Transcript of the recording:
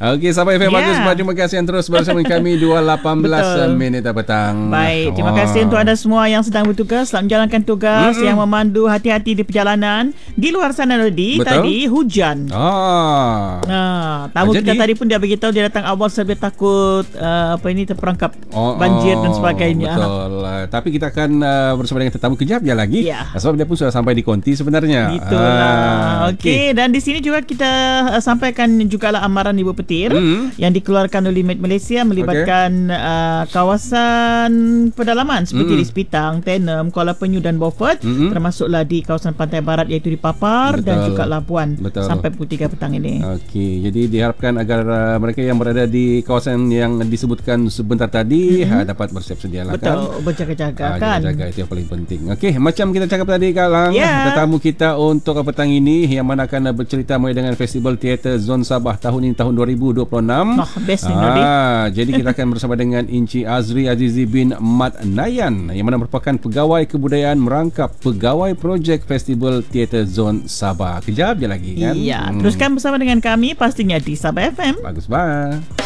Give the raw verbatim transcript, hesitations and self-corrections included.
Okey, Sabah F M Ya. bagus. Terima kasih yang terus bersama kami dua lapan belas minit petang. Baik, terima Oh. kasih untuk anda semua yang sedang bertugas. Selamat menjalankan tugas. Mm-mm. Yang memandu, hati-hati di perjalanan. Di luar sana tadi, Betul. tadi hujan. Ah. Nah, tamu Ah, kita jadi? tadi pun dia beritahu dia datang awal sebab takut uh, apa ini terperangkap Oh, banjir oh, dan sebagainya. Betul. Uh, tapi kita akan uh, bersama dengan tetamu kejap je lagi. Ya. Sebab dia pun sudah sampai di Konti sebenarnya. Itulah. Ah, Okey, okay. Dan di sini juga kita uh, sampaikan jugalah amaran Ibu Petir mm. yang dikeluarkan oleh Met Malaysia melibatkan okay. uh, kawasan pedalaman seperti mm. di Sepitang, Tenem, Kuala Penyu dan Beaufort, mm-hmm. termasuklah di kawasan pantai barat iaitu di Papar. Betul. Dan juga Labuan. Betul. Sampai pukul tiga petang ini. Okey, jadi diharapkan agar uh, mereka yang berada di kawasan yang disebutkan sebentar tadi mm-hmm. uh, dapat bersiap sedia lah. Betul, kan. berjaga-jaga uh, kan. Jaga-jaga itu yang paling penting. Okey, macam kita cakap tadi Kalang, yeah. tetamu kita untuk petang ini yang mana akan bercerita mengenai dengan Festival Teater Zon Sabah tahun ini tahun dua ribu dua puluh enam. Oh, best ni ah, jadi kita akan bersama dengan Inci Azri Azizi bin Mat Nayan yang mana merupakan pegawai kebudayaan merangkap pegawai projek Festival Teater Zon Sabah. Kejap je lagi kan. Iya, hmm. teruskan bersama dengan kami pastinya di Sabah F M. Bagus banget.